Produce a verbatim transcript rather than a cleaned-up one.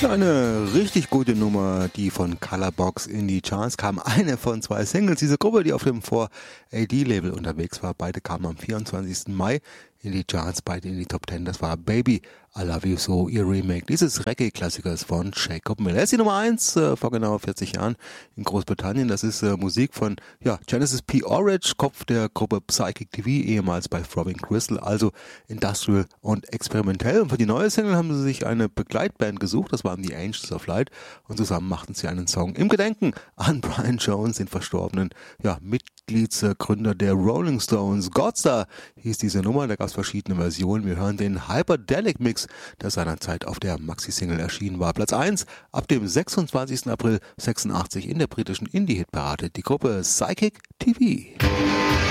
Ja, eine richtig gute Nummer, die von Colorbox in die Charts kam. Eine von zwei Singles. Diese Gruppe, die auf dem vier A D-Label unterwegs war, beide kamen am vierundzwanzigsten Mai in die Charts, beide in die Top Ten. Das war Baby, I Love You So, ihr Remake dieses Reggae-Klassikers von Jacob Miller. Er ist die Nummer eins äh, vor genau vierzig Jahren in Großbritannien. Das ist äh, Musik von ja, Genesis P. Orridge, Kopf der Gruppe Psychic T V, ehemals bei Throbbing Crystal, also industrial und experimentell. Und für die neue Single haben sie sich eine Begleitband gesucht, das waren die Angels of Light, und zusammen machten sie einen Song im Gedenken an Brian Jones, den verstorbenen ja, Mitgliedsgründer der Rolling Stones. Godstar hieß diese Nummer, da gab es verschiedene Versionen. Wir hören den Hyperdelic Mix, der seinerzeit auf der Maxi-Single erschienen war. Platz eins ab dem sechsundzwanzigsten April sechsundachtzig in der britischen Indie-Hitparade, die Gruppe Psychic T V.